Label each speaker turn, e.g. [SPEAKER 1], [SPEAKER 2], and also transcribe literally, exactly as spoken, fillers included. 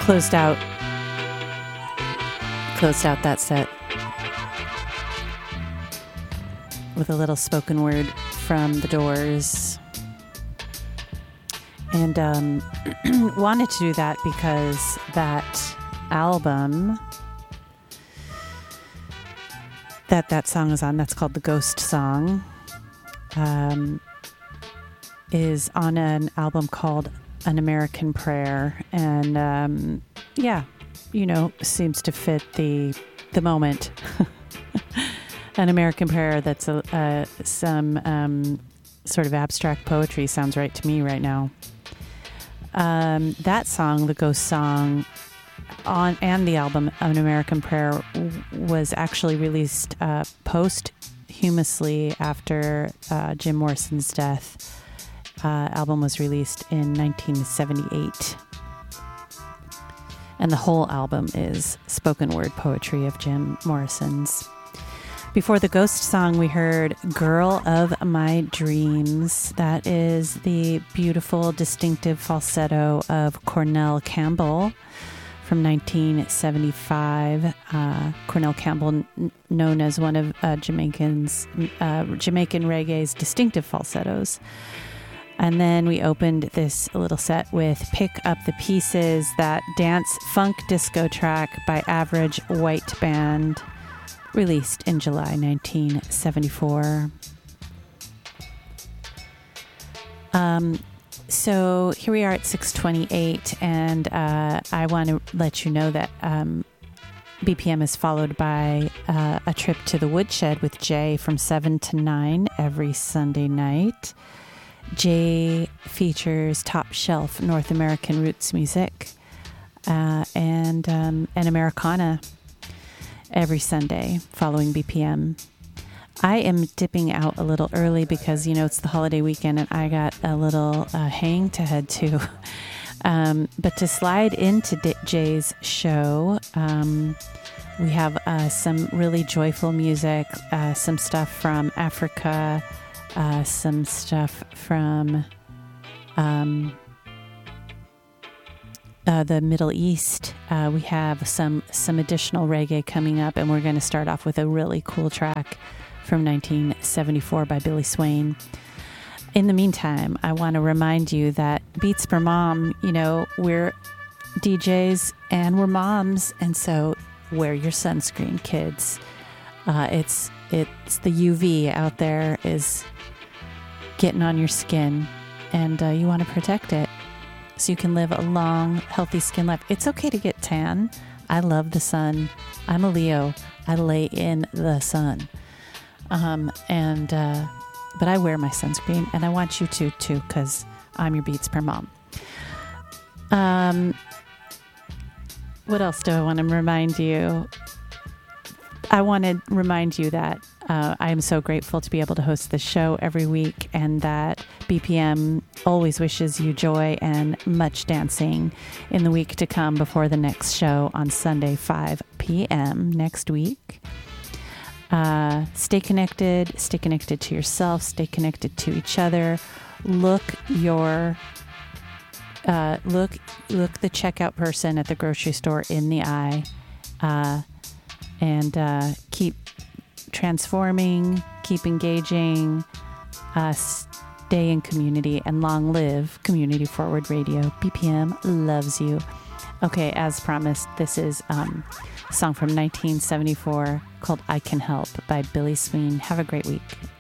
[SPEAKER 1] closed out closed out that set with a little spoken word from The Doors. And um, wanted to do that because that album that that song is on, that's called The Ghost Song, um, is on an album called An American Prayer. And um, yeah, you know, seems to fit the the moment. An American Prayer that's a, uh, some um, sort of abstract poetry sounds right to me right now. Um, that song, The Ghost Song, on and the album An American Prayer w- was actually released uh, posthumously after uh, Jim Morrison's death. Uh, album was released in nineteen seventy-eight. And the whole album is spoken word poetry of Jim Morrison's. Before The Ghost Song, we heard Girl of My Dreams. That is the beautiful, distinctive falsetto of Cornell Campbell from nineteen seventy-five. Uh, Cornell Campbell, n- known as one of uh, Jamaican's, uh, Jamaican reggae's distinctive falsettos. And then we opened this little set with Pick Up the Pieces, that dance funk disco track by Average White Band, released in July nineteen seventy-four. Um, so here we are at six twenty-eight, and uh, I want to let you know that um, B P M is followed by uh, a trip to the Woodshed with Jay from seven to nine every Sunday night. Jay features top shelf North American roots music uh, and um, and Americana every Sunday following B P M. I am dipping out a little early because, you know, it's the holiday weekend and I got a little uh, hang to head to. um, but to slide into D- Jay's show, um, we have uh, some really joyful music, uh, some stuff from Africa, uh, some stuff from um, Uh, the Middle East. Uh, we have some some additional reggae coming up, and we're going to start off with a really cool track from nineteen seventy-four by Billy Swain. In the meantime, I want to remind you that Beats per Mom, you know, we're D Js and we're moms, and so wear your sunscreen, kids. Uh, it's it's the U V out there is getting on your skin, and uh, you want to protect it, so you can live a long, healthy skin life. It's okay to get tan. I love the sun. I'm a Leo. I lay in the sun. Um, and uh, but I wear my sunscreen, and I want you to too, because I'm your Beats per Mom. Um, what else do I want to remind you? I want to remind you that uh, I am so grateful to be able to host this show every week, and that B P M always wishes you joy and much dancing in the week to come before the next show on Sunday, five p.m. next week. Uh, stay connected, stay connected to yourself, stay connected to each other. Look your, uh, look, look the checkout person at the grocery store in the eye. Uh, And uh, keep transforming, keep engaging, uh, stay in community, and long live Community Forward Radio. B P M loves you. Okay, as promised, this is um, a song from nineteen seventy-four called I Can Help by Billy Swain. Have a great week.